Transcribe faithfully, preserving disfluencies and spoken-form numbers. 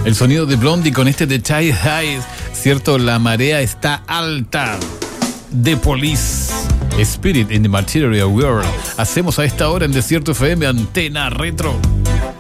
El sonido de Blondie con este de Chai Highs, cierto, la marea está alta. The Police, Spirit in the Material World. Hacemos a esta hora en Desierto F M, Antena Retro.